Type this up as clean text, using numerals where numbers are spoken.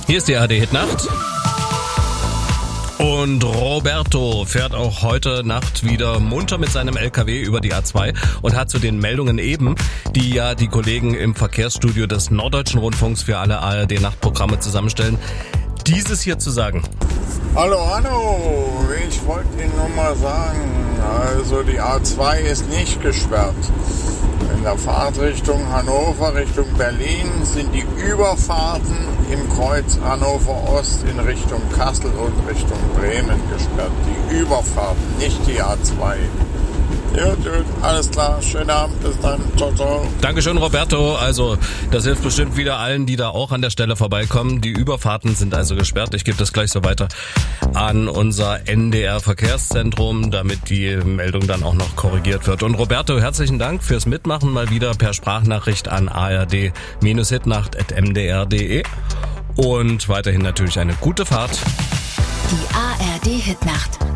Hier ist die ARD-Hitnacht. Und Roberto fährt auch heute Nacht wieder munter mit seinem LKW über die A2 und hat zu den Meldungen eben, die ja die Kollegen im Verkehrsstudio des Norddeutschen Rundfunks für alle ARD-Nachtprogramme zusammenstellen, dieses hier zu sagen. Hallo, ich wollte Ihnen nur mal sagen, also die A2 ist nicht gesperrt. In der Fahrtrichtung Hannover Richtung Berlin sind die Überfahrten im Kreuz Hannover Ost in Richtung Kassel und Richtung Bremen gesperrt. Die Überfahrten, nicht die A2. Gut, alles klar. Schönen Abend, bis dann. Ciao, ciao. Dankeschön, Roberto. Also, das hilft bestimmt wieder allen, die da auch an der Stelle vorbeikommen. Die Überfahrten sind also gesperrt. Ich gebe das gleich so weiter an unser NDR-Verkehrszentrum, damit die Meldung dann auch noch korrigiert wird. Und Roberto, herzlichen Dank fürs Mitmachen. Mal wieder per Sprachnachricht an ard-hitnacht@mdr.de. Und weiterhin natürlich eine gute Fahrt. Die ARD-Hitnacht.